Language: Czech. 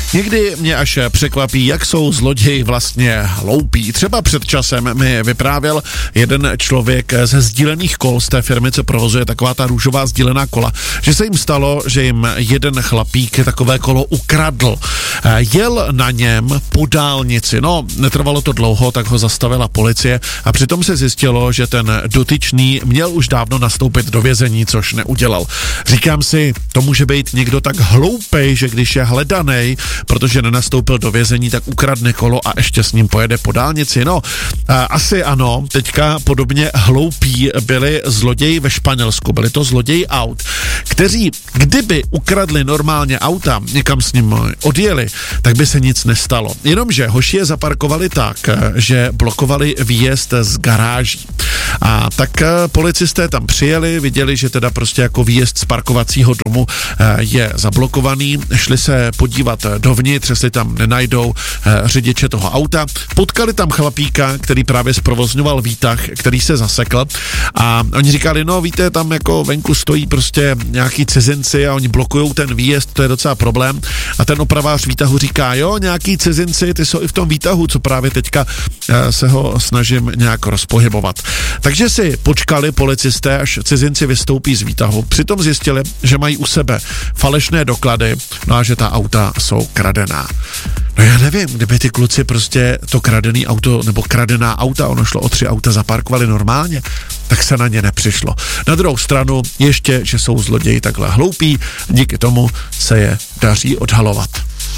Někdy mě až překvapí, jak jsou zloději vlastně hloupí. Třeba před časem mi vyprávěl jeden člověk ze sdílených kol z té firmy, co provozuje taková ta růžová sdílená kola, že se jim stalo, že jim jeden chlapík takové kolo ukradl. Jel na něm po dálnici. No, netrvalo to dlouho, tak ho zastavila policie a přitom se zjistilo, že ten dotyčný měl už dávno nastoupit do vězení, což neudělal. Říkám si, to může být někdo tak hloupej, že když je hledanej, protože nenastoupil do vězení, tak ukradne kolo a ještě s ním pojede po dálnici. No, asi ano, teďka podobně hloupí byli zloději ve Španělsku, byli to zloději aut, kteří, kdyby ukradli normálně auta, někam s ním odjeli, tak by se nic nestalo. Jenomže hoši je zaparkovali tak, že blokovali výjezd z garáží. A tak policisté tam přijeli, viděli, že teda prostě jako výjezd z parkovacího domu je zablokovaný, šli se podívat dovnitř, jestli tam nenajdou řidiče toho auta, potkali tam chlapíka, který právě zprovozňoval výtah, který se zasekl a oni říkali, no víte, tam jako venku stojí prostě nějaký cizinci a oni blokujou ten výjezd, to je docela problém a ten opravář výtahu říká, jo, nějaký cizinci, ty jsou i v tom výtahu, co právě teďka se ho snažím nějak rozpohybovat. Takže si počkali policisté, až cizinci vystoupí z výtahu. Přitom zjistili, že mají u sebe falešné doklady, no a že ta auta jsou kradená. No já nevím, kdyby ty kluci prostě to kradený auto, nebo kradená auta, ono šlo o 3 auta, zaparkovali normálně, tak se na ně nepřišlo. Na druhou stranu ještě, že jsou zloději takhle hloupí, díky tomu se je daří odhalovat.